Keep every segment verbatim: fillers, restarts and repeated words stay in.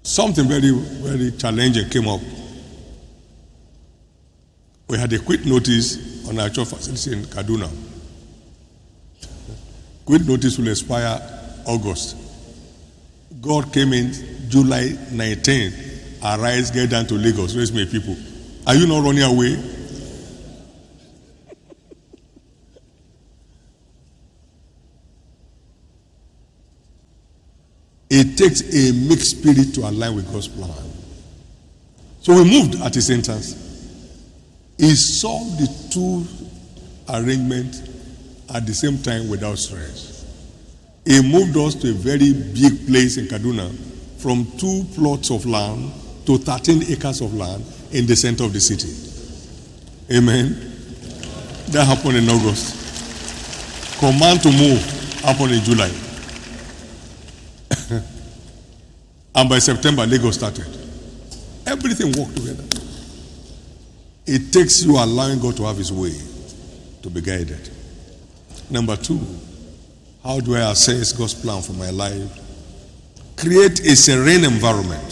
something very, very challenging came up. We had a quick notice on our church facility in Kaduna. Quick notice will expire August. God came in July nineteenth. Arise, get down to Lagos. Raise me people. Are you not running away? It takes a mixed spirit to align with God's plan. So we moved at his entrance. He solved the two arrangements at the same time without stress. He moved us to a very big place in Kaduna, from two plots of land to thirteen acres of land in the center of the city. Amen. That happened in August. Command to move happened in July. And by September, Lagos started. Everything worked together. It takes you allowing God to have his way to be guided. Number two, how do I assess God's plan for my life? Create a serene environment.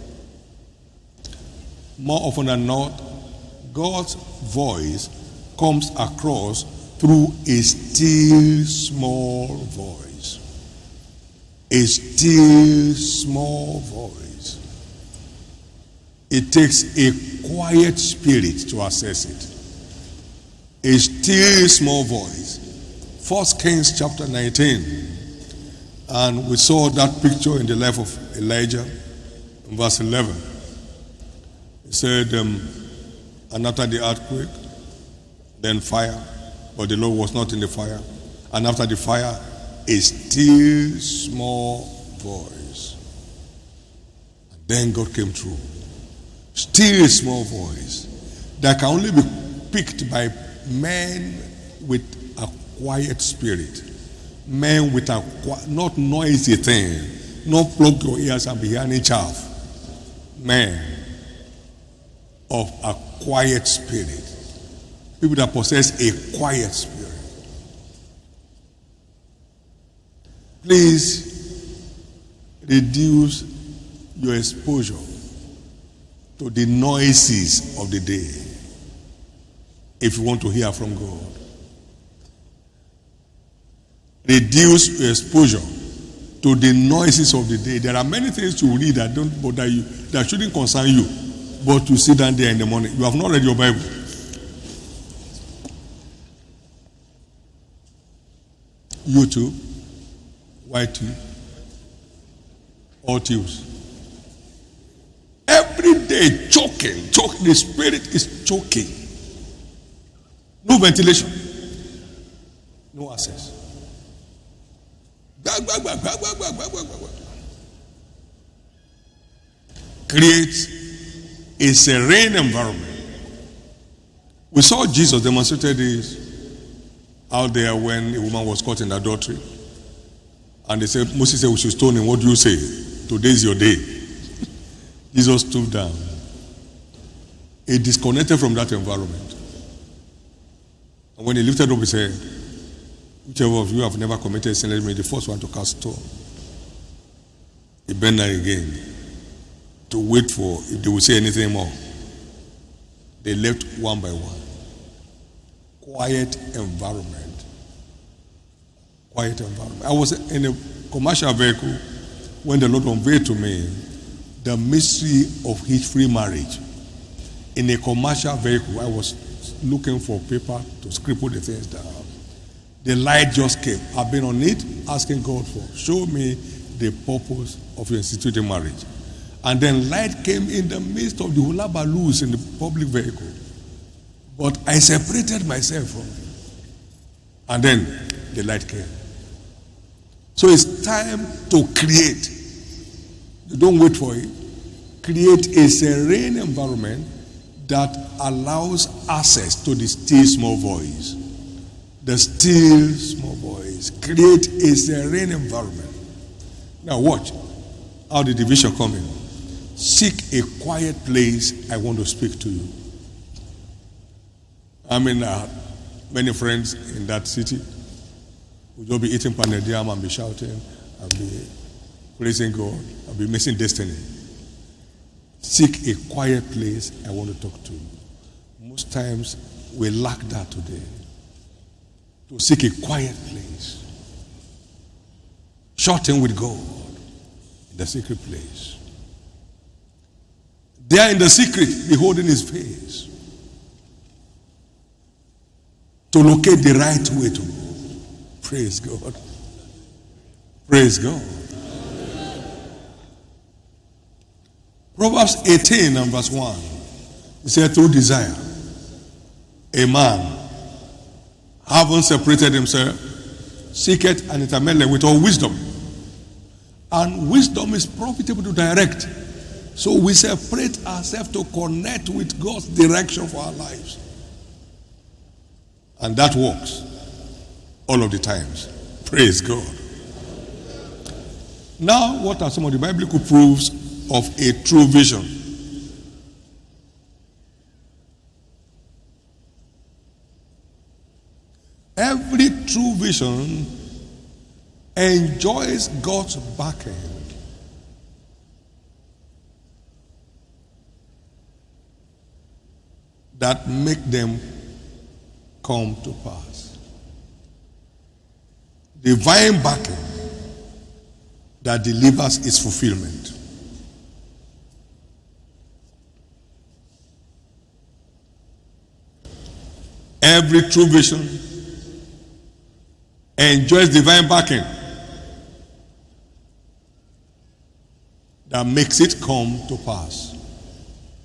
More often than not, God's voice comes across through a still small voice. A still small voice. It takes a quiet spirit to assess it. A still small voice. First Kings chapter nineteen. And we saw that picture in the life of Elijah in verse eleven. It said, um, and after the earthquake, then fire, but the Lord was not in the fire. And after the fire, a still small voice. And then God came through. Still a small voice that can only be picked by men with a quiet spirit. Men with a not noisy thing. Not plug your ears and be hearing chaff. Men of a quiet spirit. People that possess a quiet spirit. Please reduce your exposure to the noises of the day if you want to hear from God. Reduce your exposure to the noises of the day. There are many things you read that don't bother you, that shouldn't concern you, but you sit down there in the morning. You have not read your Bible. YouTube, Y T, all tunes. Every day choking, choking. The spirit is choking. No ventilation, no access. Create a serene environment. We saw Jesus demonstrated this out there when a woman was caught in adultery. And they said, Moses said we should stone him. What do you say? Today is your day. Jesus stooped down. He disconnected from that environment. And when he lifted up his head, whichever of you have never committed sin, let me be the first one to cast stone. He bent down again to wait for if they would say anything more. They left one by one. Quiet environment. Quiet environment. I was in a commercial vehicle when the Lord unveiled to me the mystery of his free marriage. In a commercial vehicle, I was looking for paper to scribble the things down. The light just came. I've been on it, asking God for, show me the purpose of your instituting marriage. And then light came in the midst of the hula balloons in the public vehicle. But I separated myself from it. And then the light came. So it's time to create. You don't wait for it. Create a serene environment that allows access to the still small voice. The still small voice. Create a serene environment. Now watch how the division come in. Seek a quiet place. I want to speak to you. I mean, uh, many friends in that city will just be eating panediam and be shouting and be praising God and be missing destiny. Seek a quiet place. I want to talk to you. Most times we lack that today. To seek a quiet place. Shut in with God in the secret place. There in the secret, beholding his face. To locate the right way to go. Praise God. Praise God. Proverbs eighteen and verse one. It said, through desire, a man, having separated himself, seeketh and intermeddleth with all wisdom. And wisdom is profitable to direct. So we separate ourselves to connect with God's direction for our lives. And that works all of the times. Praise God. Now, what are some of the biblical proofs of a true vision? Every true vision enjoys God's backing. That make them come to pass. Divine backing that delivers its fulfillment. Every true vision enjoys divine backing that makes it come to pass.